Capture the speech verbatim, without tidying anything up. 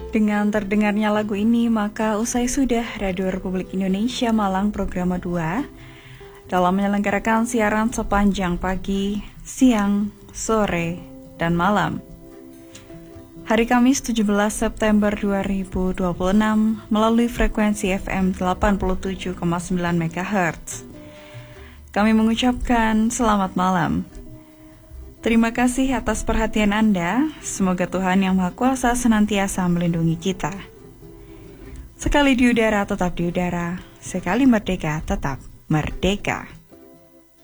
Dengan terdengarnya lagu ini, maka usai sudah Radio Republik Indonesia Malang Program dua dalam menyelenggarakan siaran sepanjang pagi, siang, sore, dan malam. Hari Kamis tujuh belas September dua ribu dua puluh enam melalui frekuensi F M delapan puluh tujuh koma sembilan megahertz. Kami mengucapkan selamat malam. Terima kasih atas perhatian Anda. Semoga Tuhan Yang Maha Kuasa senantiasa melindungi kita. Sekali di udara tetap di udara, sekali merdeka tetap merdeka.